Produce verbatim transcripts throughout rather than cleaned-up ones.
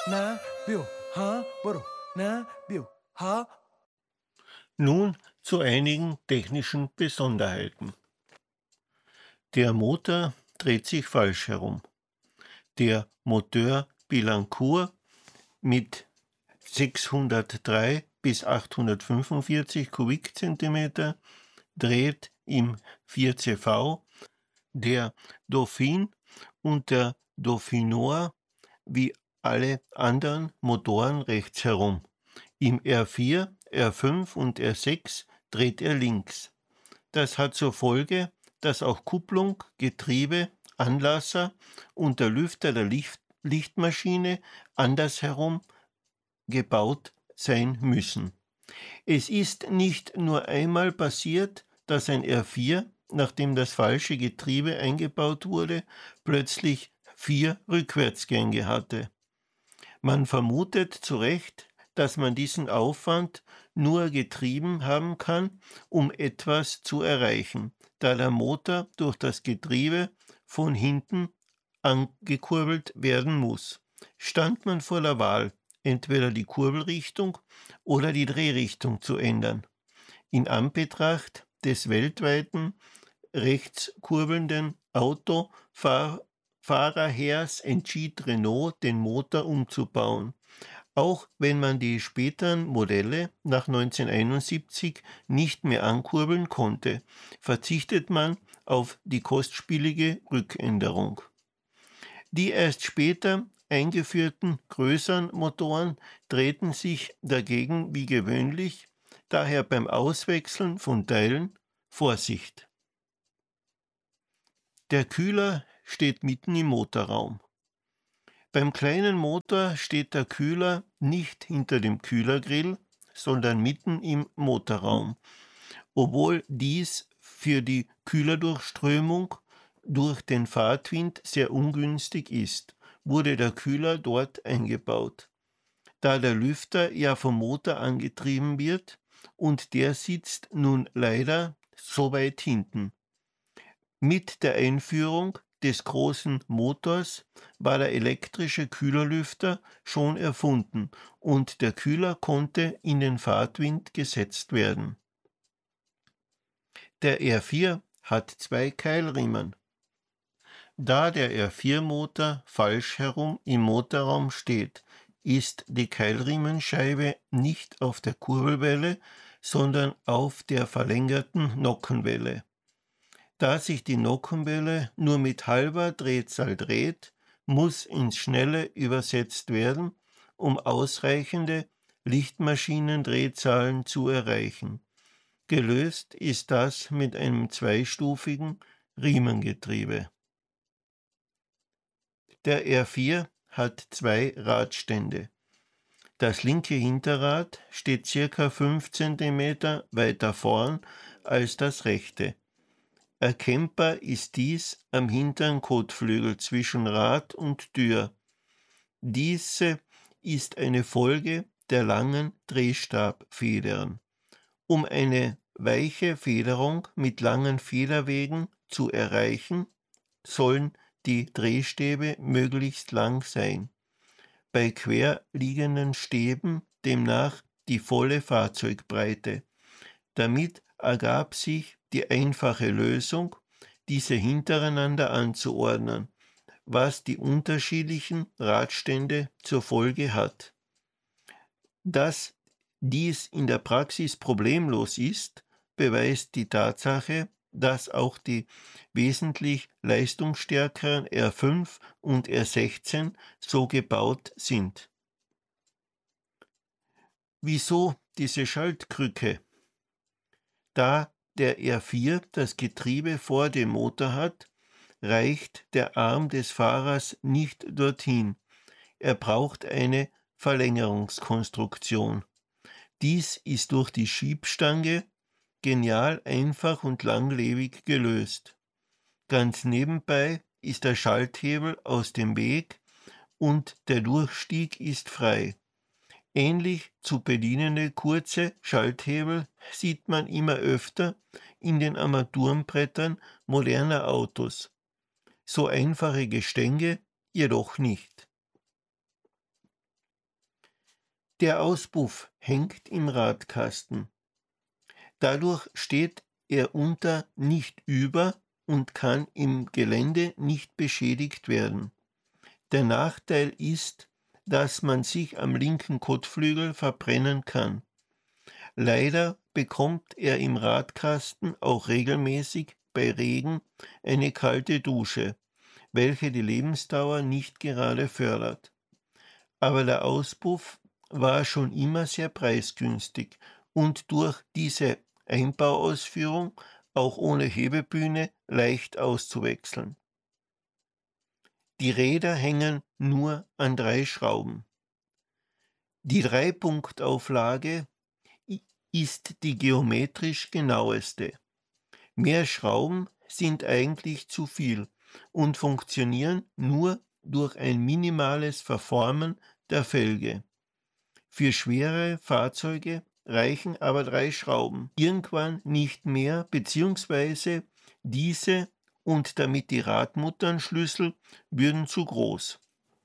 na, bio, ha, boro, na, bio, ha. Nun zu einigen technischen Besonderheiten. Der Motor dreht sich falsch herum. Der Moteur Billancourt mit sechshundertdrei bis achthundertfünfundvierzig Kubikzentimeter dreht im vier C V, der Dauphine und der Dauphinois wie alle anderen Motoren rechts herum. Im R vier, R fünf und R sechs dreht er links. Das hat zur Folge, dass auch Kupplung, Getriebe, Anlasser und der Lüfter der Licht Lichtmaschine andersherum gebaut sein müssen. Es ist nicht nur einmal passiert, dass ein R vier, nachdem das falsche Getriebe eingebaut wurde, plötzlich vier Rückwärtsgänge hatte. Man vermutet zu Recht, dass man diesen Aufwand nur getrieben haben kann, um etwas zu erreichen, da der Motor durch das Getriebe von hinten angekurbelt werden muss. Stand man vor der Wahl, entweder die Kurbelrichtung oder die Drehrichtung zu ändern. In Anbetracht des weltweiten rechts kurbelnden Autofahrerheers entschied Renault, den Motor umzubauen. Auch wenn man die späteren Modelle nach neunzehnhunderteinundsiebzig nicht mehr ankurbeln konnte, verzichtet man auf die kostspielige Rückänderung. Die erst später eingeführten größeren Motoren drehten sich dagegen wie gewöhnlich, daher beim Auswechseln von Teilen Vorsicht. Der Kühler steht mitten im Motorraum. Beim kleinen Motor steht der Kühler nicht hinter dem Kühlergrill, sondern mitten im Motorraum. Obwohl dies für die Kühlerdurchströmung durch den Fahrtwind sehr ungünstig ist, wurde der Kühler dort eingebaut. Da der Lüfter ja vom Motor angetrieben wird und der sitzt nun leider so weit hinten. Mit der Einführung des großen Motors war der elektrische Kühlerlüfter schon erfunden und der Kühler konnte in den Fahrtwind gesetzt werden. Der R vier hat zwei Keilriemen. Da der R vier Motor falsch herum im Motorraum steht, ist die Keilriemenscheibe nicht auf der Kurbelwelle, sondern auf der verlängerten Nockenwelle. Da sich die Nockenwelle nur mit halber Drehzahl dreht, muss ins Schnelle übersetzt werden, um ausreichende Lichtmaschinendrehzahlen zu erreichen. Gelöst ist das mit einem zweistufigen Riemengetriebe. Der R vier hat zwei Radstände. Das linke Hinterrad steht ca. fünf Zentimeter weiter vorn als das rechte. Erkennbar ist dies am hinteren Kotflügel zwischen Rad und Tür. Diese ist eine Folge der langen Drehstabfedern. Um eine weiche Federung mit langen Federwegen zu erreichen, sollen die Drehstäbe möglichst lang sein. Bei quer liegenden Stäben demnach die volle Fahrzeugbreite. Damit ergab sich die einfache Lösung, diese hintereinander anzuordnen, was die unterschiedlichen Radstände zur Folge hat. Dass dies in der Praxis problemlos ist, beweist die Tatsache, dass auch die wesentlich leistungsstärkeren R fünf und R sechzehn so gebaut sind. Wieso diese Schaltkrücke? Da der R vier das Getriebe vor dem Motor hat, reicht der Arm des Fahrers nicht dorthin. Er braucht eine Verlängerungskonstruktion. Dies ist durch die Schiebstange genial, einfach und langlebig gelöst. Ganz nebenbei ist der Schalthebel aus dem Weg und der Durchstieg ist frei. Ähnlich zu bedienende kurze Schalthebel sieht man immer öfter in den Armaturenbrettern moderner Autos. So einfache Gestänge jedoch nicht. Der Auspuff hängt im Radkasten. Dadurch steht er unter nicht über und kann im Gelände nicht beschädigt werden. Der Nachteil ist, dass man sich am linken Kotflügel verbrennen kann. Leider bekommt er im Radkasten auch regelmäßig bei Regen eine kalte Dusche, welche die Lebensdauer nicht gerade fördert. Aber der Auspuff war schon immer sehr preisgünstig und durch diese Einbauausführung auch ohne Hebebühne leicht auszuwechseln. Die Räder hängen nur an drei Schrauben. Die Dreipunktauflage ist die geometrisch genaueste. Mehr Schrauben sind eigentlich zu viel und funktionieren nur durch ein minimales Verformen der Felge. Für schwere Fahrzeuge reichen aber drei Schrauben irgendwann nicht mehr, beziehungsweise diese und damit die Radmutternschlüssel würden zu groß.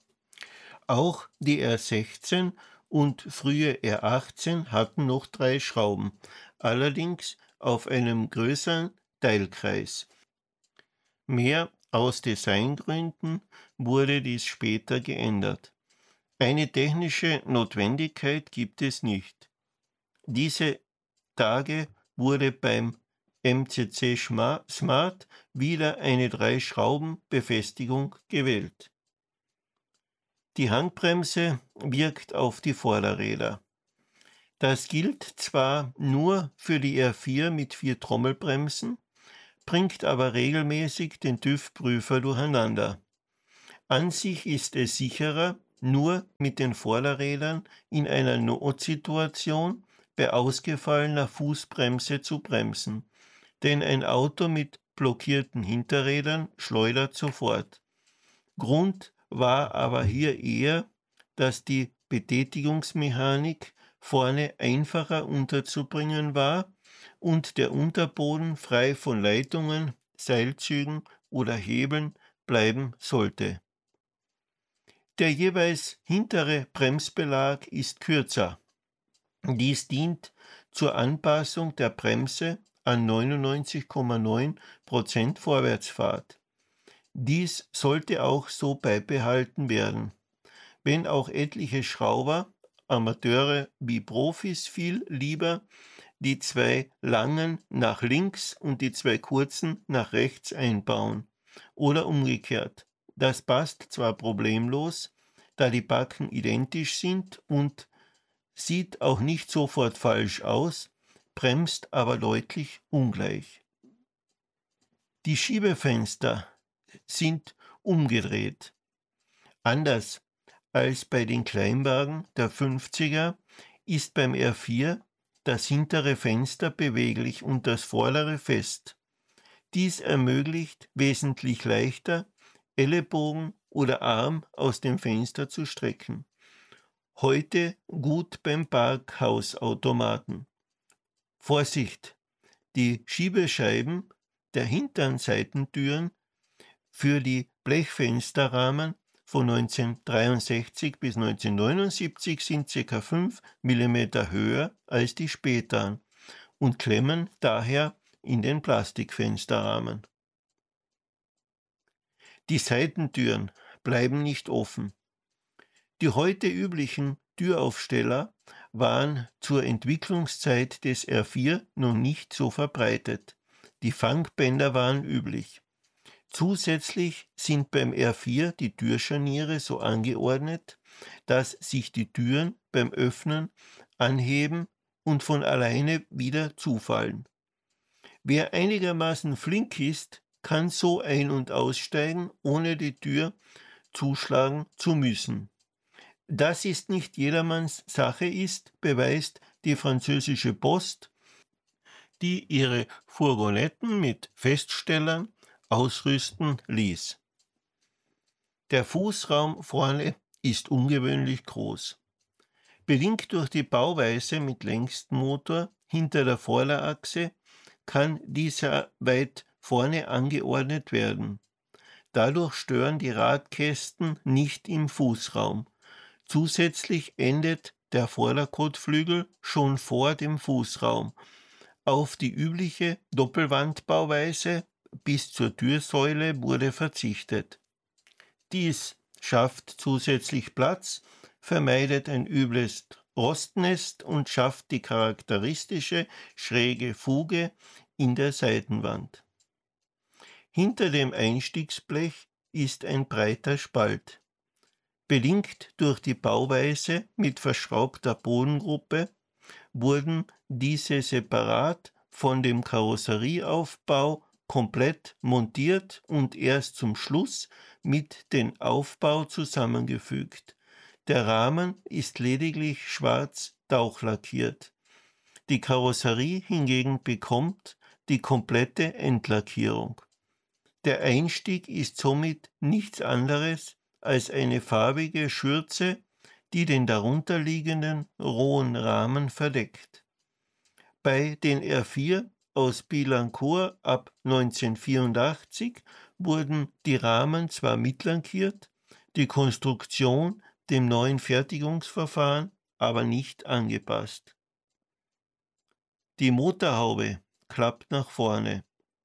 Auch die R sechzehn und frühe R achtzehn hatten noch drei Schrauben, allerdings auf einem größeren Teilkreis. Mehr aus Designgründen wurde dies später geändert. Eine technische Notwendigkeit gibt es nicht. Diese Tage wurde beim M C C Smart wieder eine Drei-Schrauben-Befestigung gewählt. Die Handbremse wirkt auf die Vorderräder. Das gilt zwar nur für die R vier mit vier Trommelbremsen, bringt aber regelmäßig den TÜV-Prüfer durcheinander. An sich ist es sicherer, nur mit den Vorderrädern in einer Notsituation bei ausgefallener Fußbremse zu bremsen, denn ein Auto mit blockierten Hinterrädern schleudert sofort. Grund war aber hier eher, dass die Betätigungsmechanik vorne einfacher unterzubringen war und der Unterboden frei von Leitungen, Seilzügen oder Hebeln bleiben sollte. Der jeweils hintere Bremsbelag ist kürzer. Dies dient zur Anpassung der Bremse an neunundneunzig Komma neun Prozent Vorwärtsfahrt. Dies sollte auch so beibehalten werden, wenn auch etliche Schrauber, Amateure wie Profis, viel lieber die zwei langen nach links und die zwei kurzen nach rechts einbauen oder umgekehrt. Das passt zwar problemlos, da die Backen identisch sind und sieht auch nicht sofort falsch aus, bremst aber deutlich ungleich. Die Schiebefenster sind umgedreht. Anders als bei den Kleinwagen der fünfziger ist beim R vier das hintere Fenster beweglich und das vordere fest. Dies ermöglicht wesentlich leichter, Ellenbogen oder Arm aus dem Fenster zu strecken. Heute gut beim Parkhausautomaten. Vorsicht! Die Schiebescheiben der hinteren Seitentüren für die Blechfensterrahmen von neunzehnhundertdreiundsechzig bis neunzehnhundertneunundsiebzig sind ca. fünf Millimeter höher als die späteren und klemmen daher in den Plastikfensterrahmen. Die Seitentüren bleiben nicht offen. Die heute üblichen Türaufsteller waren zur Entwicklungszeit des R vier noch nicht so verbreitet. Die Fangbänder waren üblich. Zusätzlich sind beim R vier die Türscharniere so angeordnet, dass sich die Türen beim Öffnen anheben und von alleine wieder zufallen. Wer einigermaßen flink ist, kann so ein- und aussteigen, ohne die Tür zuschlagen zu müssen. Dass es nicht jedermanns Sache ist, beweist die französische Post, die ihre Fourgonnetten mit Feststellern ausrüsten ließ. Der Fußraum vorne ist ungewöhnlich groß. Bedingt durch die Bauweise mit Längsmotor hinter der Vorderachse kann dieser weit vorne angeordnet werden. Dadurch stören die Radkästen nicht im Fußraum. Zusätzlich endet der Vorderkotflügel schon vor dem Fußraum. Auf die übliche Doppelwandbauweise bis zur Türsäule wurde verzichtet. Dies schafft zusätzlich Platz, vermeidet ein übles Rostnest und schafft die charakteristische schräge Fuge in der Seitenwand. Hinter dem Einstiegsblech ist ein breiter Spalt. Bedingt durch die Bauweise mit verschraubter Bodengruppe wurden diese separat von dem Karosserieaufbau komplett montiert und erst zum Schluss mit dem Aufbau zusammengefügt. Der Rahmen ist lediglich schwarz tauchlackiert. Die Karosserie hingegen bekommt die komplette Endlackierung. Der Einstieg ist somit nichts anderes als eine farbige Schürze, die den darunterliegenden rohen Rahmen verdeckt. Bei den R vier aus Billancourt ab neunzehnhundertvierundachtzig wurden die Rahmen zwar mitlackiert, die Konstruktion dem neuen Fertigungsverfahren aber nicht angepasst. Die Motorhaube klappt nach vorne.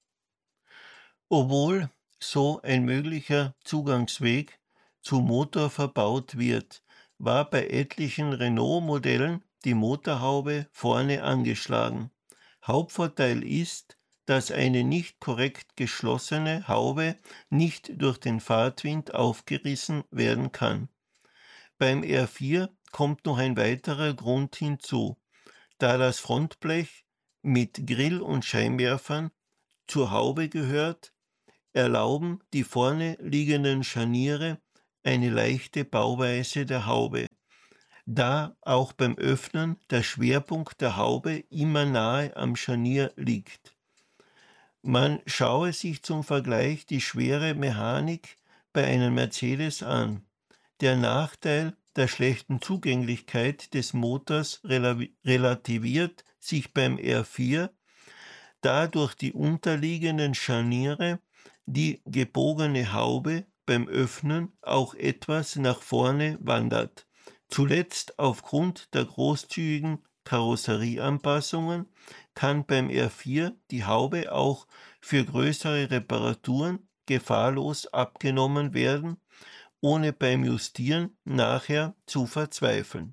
Obwohl so ein möglicher Zugangsweg zum Motor verbaut wird, war bei etlichen Renault-Modellen die Motorhaube vorne angeschlagen. Hauptvorteil ist, dass eine nicht korrekt geschlossene Haube nicht durch den Fahrtwind aufgerissen werden kann. Beim R vier kommt noch ein weiterer Grund hinzu. Da das Frontblech mit Grill und Scheinwerfern zur Haube gehört, erlauben die vorne liegenden Scharniere eine leichte Bauweise der Haube, da auch beim Öffnen der Schwerpunkt der Haube immer nahe am Scharnier liegt. Man schaue sich zum Vergleich die schwere Mechanik bei einem Mercedes an. Der Nachteil der schlechten Zugänglichkeit des Motors relativiert sich beim R vier, da durch die unterliegenden Scharniere die gebogene Haube beim Öffnen auch etwas nach vorne wandert. Zuletzt aufgrund der großzügigen Karosserieanpassungen kann beim R vier die Haube auch für größere Reparaturen gefahrlos abgenommen werden, ohne beim Justieren nachher zu verzweifeln.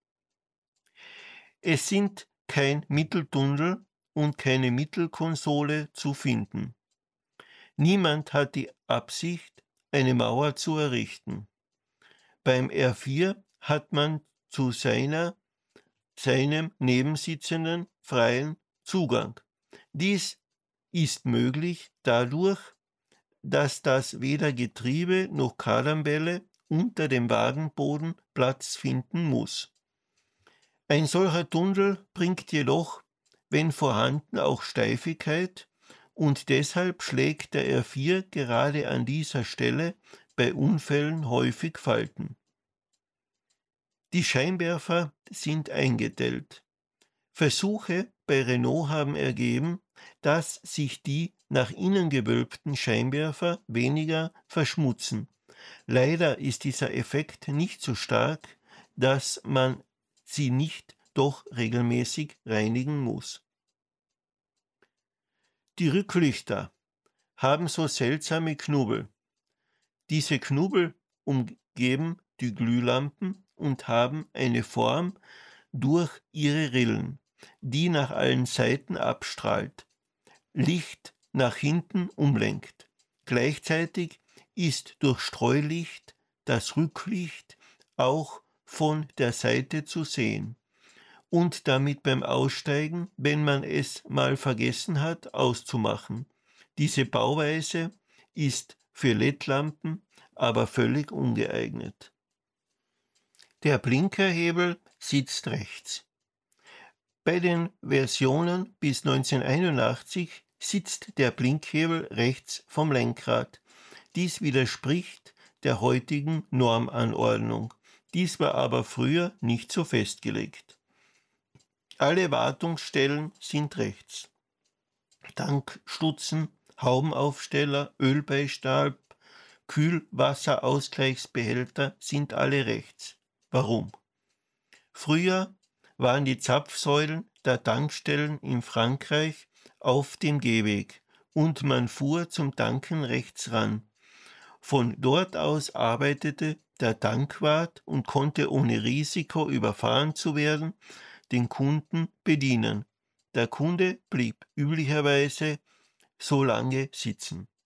Es sind kein Mitteltunnel und keine Mittelkonsole zu finden. Niemand hat die Absicht, eine Mauer zu errichten. Beim R vier hat man zu seiner, seinem Nebensitzenden freien Zugang. Dies ist möglich dadurch, dass das weder Getriebe noch Kardanwelle unter dem Wagenboden Platz finden muss. Ein solcher Tunnel bringt jedoch, wenn vorhanden, auch Steifigkeit, und deshalb schlägt der R vier gerade an dieser Stelle bei Unfällen häufig Falten. Die Scheinwerfer sind eingedellt. Versuche bei Renault haben ergeben, dass sich die nach innen gewölbten Scheinwerfer weniger verschmutzen. Leider ist dieser Effekt nicht so stark, dass man sie nicht doch regelmäßig reinigen muss. Die Rücklichter haben so seltsame Knubbel. Diese Knubbel umgeben die Glühlampen und haben eine Form durch ihre Rillen, die nach allen Seiten abstrahlt, Licht nach hinten umlenkt. Gleichzeitig ist durch Streulicht das Rücklicht auch von der Seite zu sehen und damit beim Aussteigen, wenn man es mal vergessen hat, auszumachen. Diese Bauweise ist für L E D-Lampen aber völlig ungeeignet. Der Blinkerhebel sitzt rechts. Bei den Versionen bis neunzehnhunderteinundachtzig sitzt der Blinkhebel rechts vom Lenkrad. Dies widerspricht der heutigen Normanordnung. Dies war aber früher nicht so festgelegt. Alle Wartungsstellen sind rechts. Tankstutzen, Haubenaufsteller, Ölbeistab, Kühlwasserausgleichsbehälter sind alle rechts. Warum? Früher waren die Zapfsäulen der Tankstellen in Frankreich auf dem Gehweg und man fuhr zum Tanken rechts ran. Von dort aus arbeitete der Tankwart und konnte ohne Risiko überfahren zu werden den Kunden bedienen. Der Kunde blieb üblicherweise so lange sitzen.